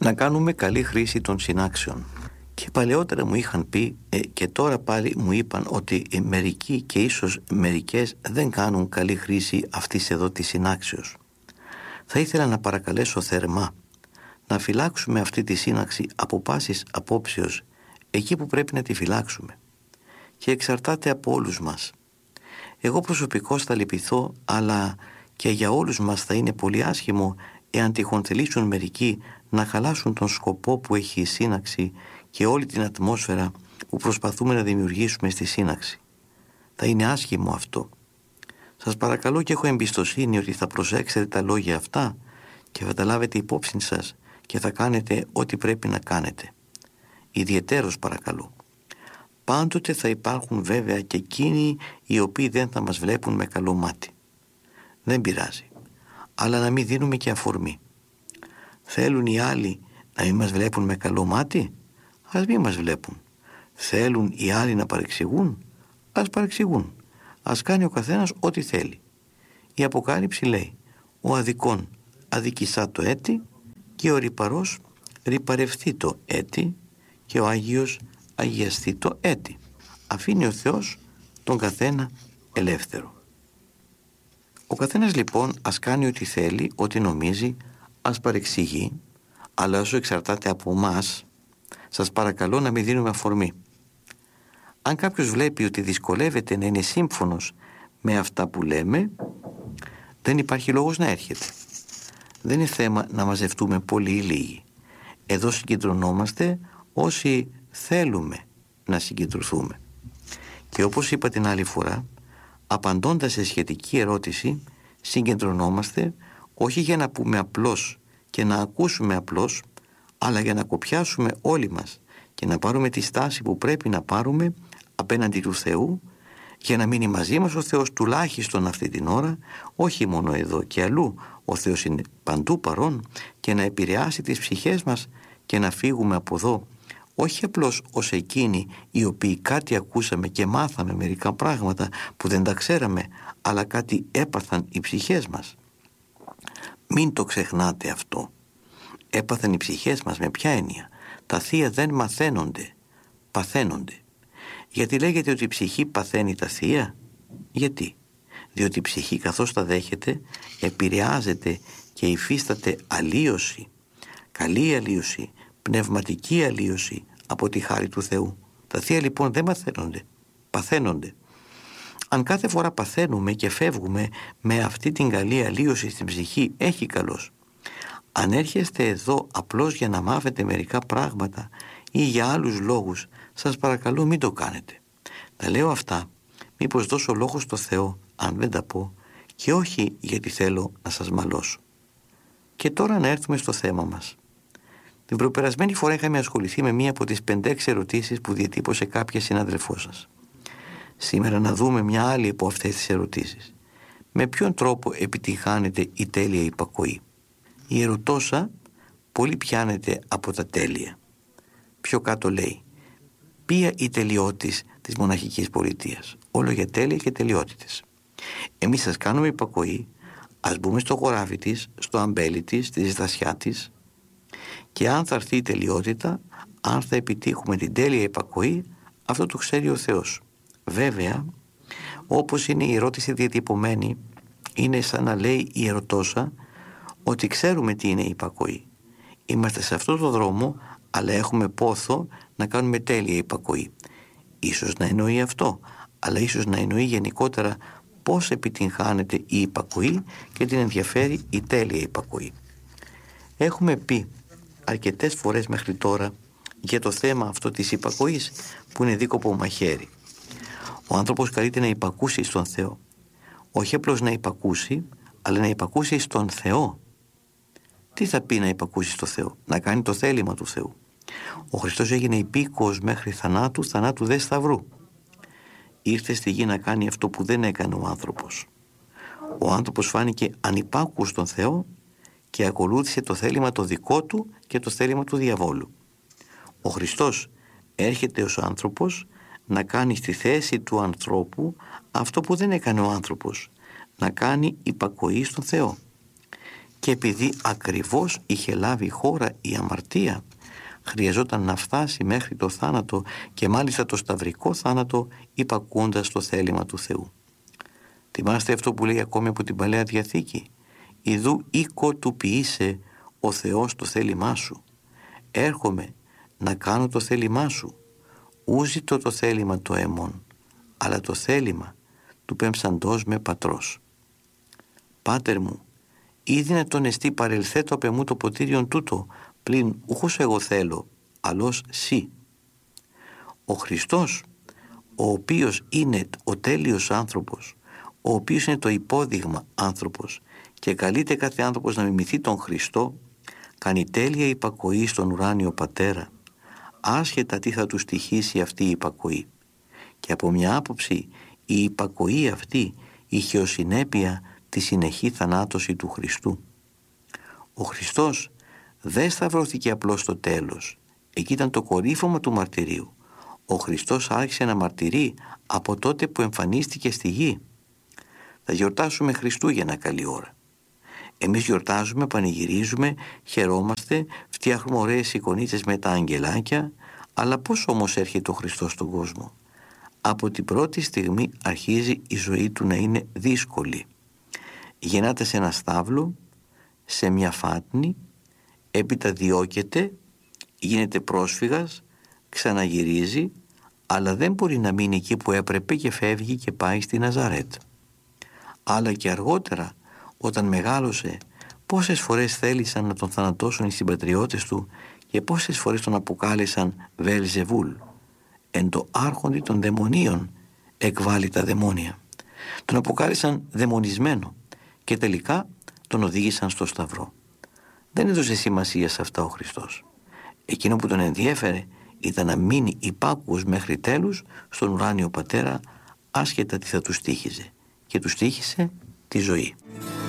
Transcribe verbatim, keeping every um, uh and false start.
να κάνουμε καλή χρήση των συνάξεων. Και παλαιότερα μου είχαν πει ε, και τώρα πάλι μου είπαν ότι ε, μερικοί και ίσως μερικές δεν κάνουν καλή χρήση αυτής εδώ της συνάξεως. Θα ήθελα να παρακαλέσω θερμά να φυλάξουμε αυτή τη σύναξη από πάσης απόψεως εκεί που πρέπει να τη φυλάξουμε, και εξαρτάται από όλους μας. Εγώ προσωπικώς θα λυπηθώ, αλλά και για όλους μας θα είναι πολύ άσχημο εάν τυχόν θελήσουν μερικοί να χαλάσουν τον σκοπό που έχει η σύναξη και όλη την ατμόσφαιρα που προσπαθούμε να δημιουργήσουμε στη σύναξη. Θα είναι άσχημο αυτό. Σας παρακαλώ και έχω εμπιστοσύνη ότι θα προσέξετε τα λόγια αυτά και θα τα λάβετε υπόψη σας και θα κάνετε ό,τι πρέπει να κάνετε. Ιδιαιτέρως παρακαλώ. Πάντοτε θα υπάρχουν βέβαια και εκείνοι οι οποίοι δεν θα μας βλέπουν με καλό μάτι. Δεν πειράζει, αλλά να μην δίνουμε και αφορμή. Θέλουν οι άλλοι να μην μας βλέπουν με καλό μάτι, ας μην μας βλέπουν. Θέλουν οι άλλοι να παρεξηγούν, ας παρεξηγούν. Ας κάνει ο καθένας ό,τι θέλει. Η Αποκάλυψη λέει: ο αδικών αδικησά το έτη και ο ρυπαρός ρυπαρευτεί το έτη και ο Άγιος αγιαστεί το έτη. Αφήνει ο Θεός τον καθένα ελεύθερο. Ο καθένας λοιπόν ας κάνει ό,τι θέλει, ό,τι νομίζει, ας παρεξηγεί, αλλά όσο εξαρτάται από μας, σας παρακαλώ να μην δίνουμε αφορμή. Αν κάποιος βλέπει ότι δυσκολεύεται να είναι σύμφωνος με αυτά που λέμε, δεν υπάρχει λόγος να έρχεται. Δεν είναι θέμα να μαζευτούμε πολύ ή λίγοι. Εδώ συγκεντρωνόμαστε όσοι θέλουμε να συγκεντρωθούμε. Και όπως είπα την άλλη φορά, απαντώντας σε σχετική ερώτηση, συγκεντρωνόμαστε όχι για να πούμε απλώς και να ακούσουμε απλώς, αλλά για να κοπιάσουμε όλοι μας και να πάρουμε τη στάση που πρέπει να πάρουμε απέναντι του Θεού, για να μείνει μαζί μας ο Θεός τουλάχιστον αυτή την ώρα, όχι μόνο εδώ και αλλού. Ο Θεός είναι παντού παρόν, και να επηρεάσει τις ψυχές μας και να φύγουμε από εδώ όχι απλώς ως εκείνοι οι οποίοι κάτι ακούσαμε και μάθαμε μερικά πράγματα που δεν τα ξέραμε, αλλά κάτι έπαθαν οι ψυχές μας. Μην το ξεχνάτε αυτό. Έπαθαν οι ψυχές μας με ποια έννοια? Τα θεία δεν μαθαίνονται, παθαίνονται. Γιατί λέγεται ότι η ψυχή παθαίνει τα θεία? Γιατί? Διότι η ψυχή καθώς τα δέχεται επηρεάζεται και υφίσταται αλλίωση, καλή αλλίωση, πνευματική αλλίωση από τη χάρη του Θεού. Τα θεία λοιπόν δεν μαθαίνονται, παθαίνονται. Αν κάθε φορά παθαίνουμε και φεύγουμε με αυτή την καλή αλλίωση στην ψυχή, έχει καλώς. Αν έρχεστε εδώ απλώς για να μάθετε μερικά πράγματα ή για άλλους λόγους, σας παρακαλώ μην το κάνετε. Τα λέω αυτά μήπως δώσω λόγο στο Θεό αν δεν τα πω, και όχι γιατί θέλω να σας μαλώσω. Και τώρα να έρθουμε στο θέμα μας. Την προπερασμένη φορά είχαμε ασχοληθεί με μία από τις πέντε-έξι ερωτήσεις που διατύπωσε κάποια συνάδελφό σας. Σήμερα να δούμε μια άλλη από αυτές τις ερωτήσεις. Με ποιον τρόπο επιτυγχάνεται η τέλεια υπακοή? Η ερωτώσα πολύ πιάνεται από τα τέλεια. Πιο κάτω λέει: ποια η τελειότης της μοναχικής πολιτείας? Όλο για τέλεια και τελειότητες. Εμείς σας κάνουμε υπακοή, ας μπούμε στο χωράφι της, στο αμπέλι της, στη ζεστασιά της, και αν θα έρθει η τελειότητα, αν θα επιτύχουμε την τέλεια υπακοή, αυτό το ξέρει ο Θεός. Βέβαια, όπως είναι η ερώτηση διατυπωμένη, είναι σαν να λέει η ερωτώσα ότι ξέρουμε τι είναι η υπακοή. Είμαστε σε αυτό το δρόμο, αλλά έχουμε πόθο να κάνουμε τέλεια υπακοή. Ίσως να εννοεί αυτό, αλλά ίσως να εννοεί γενικότερα πώς επιτυγχάνεται η υπακοή και την ενδιαφέρει η τέλεια υπακοή. Έχουμε πει αρκετές φορές μέχρι τώρα για το θέμα αυτό της υπακοής, που είναι δίκοπο μαχαίρι. Ο άνθρωπος καλείται να υπακούσει στον Θεό. Όχι απλώς να υπακούσει, αλλά να υπακούσει στον Θεό. Τι θα πει να υπακούσει στον Θεό? Να κάνει το θέλημα του Θεού. Ο Χριστός έγινε υπήκοος μέχρι θανάτου, θανάτου δε σταυρού. Ήρθε στη γη να κάνει αυτό που δεν έκανε ο άνθρωπος. Ο άνθρωπος φάνηκε ανυπάκουος στον Θεό και ακολούθησε το θέλημα το δικό του και το θέλημα του διαβόλου. Ο Χριστός έρχεται ως άνθρωπος να κάνει στη θέση του ανθρώπου αυτό που δεν έκανε ο άνθρωπος, να κάνει υπακοή στον Θεό. και επειδή ακριβώς είχε λάβει χώρα η αμαρτία, χρειαζόταν να φτάσει μέχρι το θάνατο και μάλιστα το σταυρικό θάνατο υπακούοντας το θέλημα του Θεού. Θυμάστε αυτό που λέει ακόμη από την Παλαιά Διαθήκη? «Ιδού οίκο του ποιήσε ο Θεός το θέλημά σου. Έρχομαι να κάνω το θέλημά σου. Ου ζητώ το θέλημα το αιμών, αλλά το θέλημα του πέμψαντός με πατρός. Πάτερ μου, ήδη να τον εστί παρελθέτω απ' εμού το ποτήριον τούτο, πλην ούχος εγώ θέλω, αλλός σύ». Ο Χριστός, ο οποίος είναι ο τέλειος άνθρωπος, ο οποίος είναι το υπόδειγμα άνθρωπος και καλείται κάθε άνθρωπος να μιμηθεί τον Χριστό, κάνει τέλεια υπακοή στον ουράνιο Πατέρα, άσχετα τι θα του στοιχήσει αυτή η υπακοή. Και από μια άποψη η υπακοή αυτή είχε ως συνέπεια τη συνεχή θανάτωση του Χριστού. Ο Χριστός δεν σταυρώθηκε απλώς στο τέλος. Εκεί ήταν το κορύφωμα του μαρτυρίου. Ο Χριστός άρχισε να μαρτυρεί από τότε που εμφανίστηκε στη γη. Θα γιορτάσουμε Χριστούγεννα καλή ώρα. Εμείς γιορτάζουμε, πανηγυρίζουμε, χαιρόμαστε, φτιάχνουμε ωραίες εικονίτσες με τα αγγελάκια, αλλά πώς όμως έρχεται ο Χριστός στον κόσμο? Από την πρώτη στιγμή αρχίζει η ζωή του να είναι δύσκολη. Γεννάται σε ένα στάβλο, σε μια φάτνη, έπειτα διώκεται, γίνεται πρόσφυγας, ξαναγυρίζει, αλλά δεν μπορεί να μείνει εκεί που έπρεπε και φεύγει και πάει στη Ναζαρέτ. Αλλά και αργότερα, όταν μεγάλωσε, πόσες φορές θέλησαν να τον θανατώσουν οι συμπατριώτες του και πόσες φορές τον αποκάλεσαν Βελζεβούλ, εν το άρχοντι των δαιμονίων εκβάλλει τα δαιμόνια. Τον αποκάλεσαν δαιμονισμένο και τελικά τον οδήγησαν στο σταυρό. Δεν έδωσε σημασία σε αυτά ο Χριστός. Εκείνο που τον ενδιέφερε ήταν να μείνει υπάκουος μέχρι τέλους στον ουράνιο Πατέρα, άσχετα τι θα του στοίχιζε, και του στοίχισε τη ζωή.